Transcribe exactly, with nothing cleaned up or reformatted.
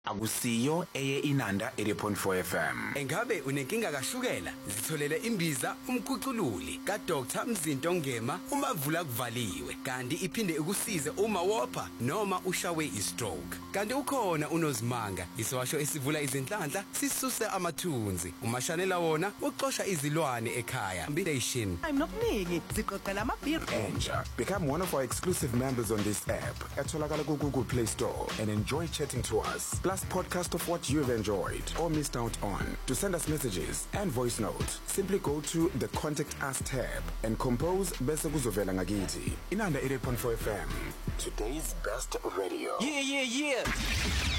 Akusiyo eye Inanda eighty point four F M. Engabe unenkinga kashukela? Zitholele imbiza umkhucululi ka Doctor Mzinto Ngema umavula kuvaliwe. Kanti iphinde ukusize uma wopha noma ushawe istroke. Kanti ukhona unozimanga iswasho esivula izinhlanhla sisuse amathunzi. Umashanela wona uxosha izilwane ekhaya. Station. I'm not nigi ziqoqela amabhiri. Enja, become one of our exclusive members on this app. Atholakala ku Google Play Store and enjoy chatting to us. Plus podcast of what you've enjoyed or missed out on. To send us messages and voice notes, simply go to the Contact Us tab and compose bese kuzovela ngakithi. Inanda eighty point four F M. Today's best radio. Yeah, yeah, yeah.